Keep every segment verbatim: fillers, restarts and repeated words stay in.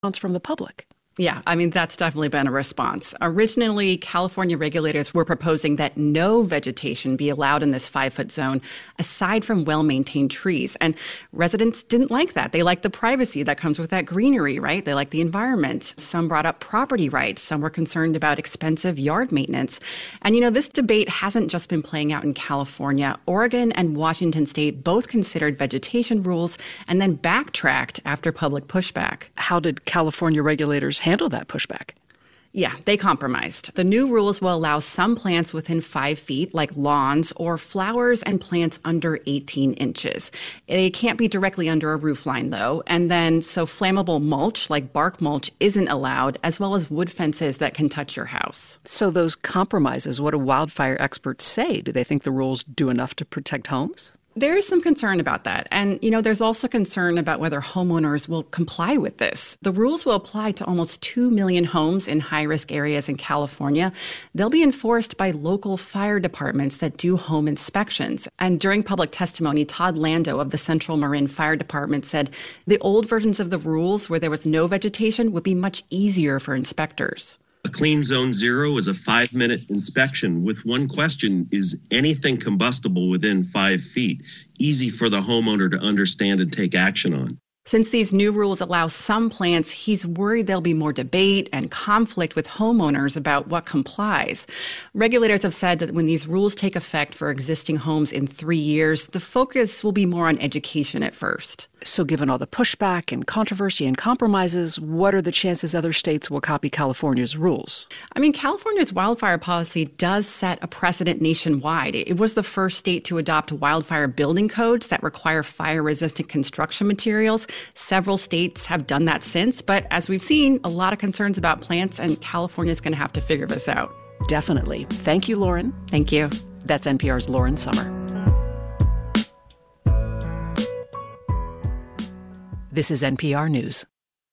from the public. Yeah, I mean, that's definitely been a response. Originally, California regulators were proposing that no vegetation be allowed in this five-foot zone aside from well-maintained trees. And residents didn't like that. They liked the privacy that comes with that greenery, right? They liked the environment. Some brought up property rights. Some were concerned about expensive yard maintenance. And, you know, this debate hasn't just been playing out in California. Oregon and Washington State both considered vegetation rules and then backtracked after public pushback. How did California regulators handle that pushback? Yeah, they compromised. The new rules will allow some plants within five feet, like lawns, or flowers and plants under eighteen inches. They can't be directly under a roof line, though. And then, so flammable mulch, like bark mulch, isn't allowed, as well as wood fences that can touch your house. So those compromises, what do wildfire experts say? Do they think the rules do enough to protect homes? There is some concern about that. And, you know, there's also concern about whether homeowners will comply with this. The rules will apply to almost two million homes in high-risk areas in California. They'll be enforced by local fire departments that do home inspections. And during public testimony, Todd Lando of the Central Marin Fire Department said the old versions of the rules where there was no vegetation would be much easier for inspectors. A clean zone zero is a five-minute inspection with one question: is anything combustible within five feet? Easy for the homeowner to understand and take action on. Since these new rules allow some plants, he's worried there'll be more debate and conflict with homeowners about what complies. Regulators have said that when these rules take effect for existing homes in three years, the focus will be more on education at first. So given all the pushback and controversy and compromises, what are the chances other states will copy California's rules? I mean, California's wildfire policy does set a precedent nationwide. It was the first state to adopt wildfire building codes that require fire-resistant construction materials. Several states have done that since, but as we've seen, a lot of concerns about plants, and California's going to have to figure this out. Definitely. Thank you, Lauren. Thank you. That's N P R's Lauren Sommer. This is N P R News.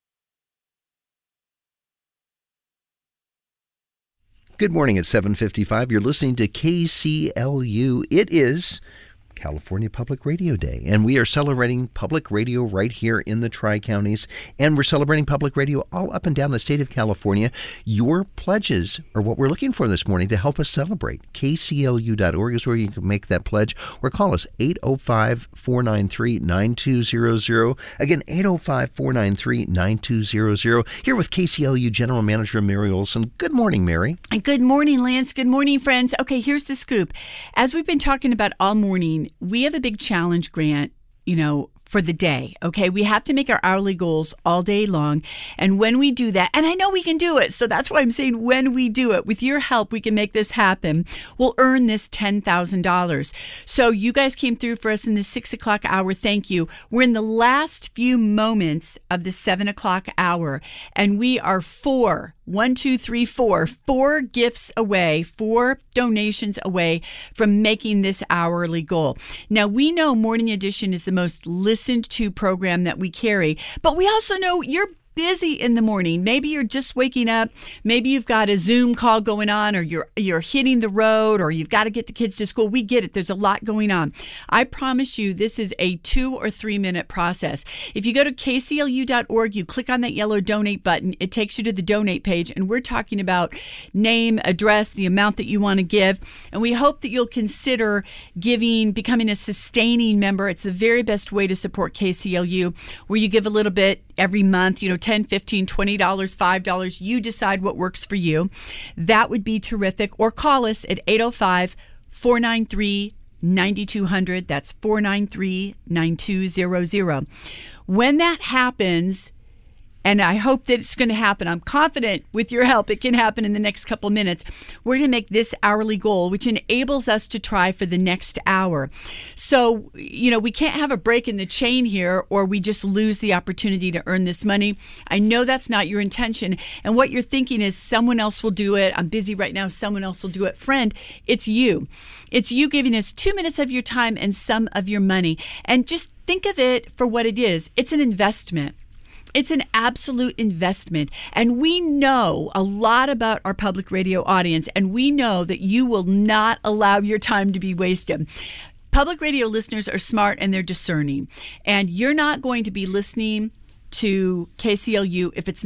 Good morning at seven fifty-five. You're listening to K C L U. It is California Public Radio Day, and we are celebrating public radio right here in the Tri-Counties, and we're celebrating public radio all up and down the state of California. Your pledges are what we're looking for this morning to help us celebrate. K C L U dot org is where you can make that pledge, or call us eight oh five, four nine three, nine two zero zero. Again, eight oh five, four nine three, nine two zero zero. Here with K C L U General Manager Mary Olson. Good morning, Mary. Good morning, Lance. Good morning, friends. Okay, here's the scoop. As we've been talking about all morning, we have a big challenge grant, you know, for the day. Okay. We have to make our hourly goals all day long. And when we do that, and I know we can do it. So that's why I'm saying when we do it, with your help, we can make this happen. We'll earn this ten thousand dollars. So you guys came through for us in the six o'clock hour. Thank you. We're in the last few moments of the seven o'clock hour, and we are four, one, two, three, four, four gifts away, four donations away from making this hourly goal. Now, we know Morning Edition is the most listened to program that we carry, but we also know you're busy in the morning. Maybe you're just waking up. Maybe you've got a Zoom call going on, or you're you're hitting the road, or you've got to get the kids to school. We get it. There's a lot going on. I promise you, this is a two or three minute process. If you go to K C L U dot org, you click on that yellow donate button. It takes you to the donate page, and we're talking about name, address, the amount that you want to give. And we hope that you'll consider giving, becoming a sustaining member. It's the very best way to support K C L U, where you give a little bit every month, you know, ten dollars, fifteen dollars, twenty dollars, five dollars. You decide what works for you. That would be terrific. Or call us at eight oh five, four nine three, nine two zero zero. That's four nine three, nine two zero zero. When that happens, and I hope that it's going to happen, I'm confident with your help it can happen in the next couple minutes, we're going to make this hourly goal, which enables us to try for the next hour. So, you know, we can't have a break in the chain here, or we just lose the opportunity to earn this money. I know that's not your intention. And what you're thinking is someone else will do it. I'm busy right now. Someone else will do it. Friend, it's you. It's you giving us two minutes of your time and some of your money. And just think of it for what it is. It's an investment. It's an absolute investment. And we know a lot about our public radio audience, and we know that you will not allow your time to be wasted. Public radio listeners are smart and they're discerning. And you're not going to be listening to K C L U if it's